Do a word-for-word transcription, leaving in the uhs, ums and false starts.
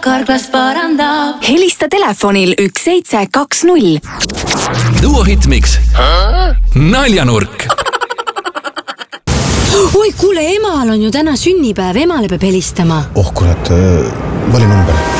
Karklas parandab. Helista telefonil üks seitse kaks null. Duo Hitmix. Naljanurk. Oi, kuule, emal on ju täna sünnipäev. Emale peab helistama. Oh, kurat, vali number.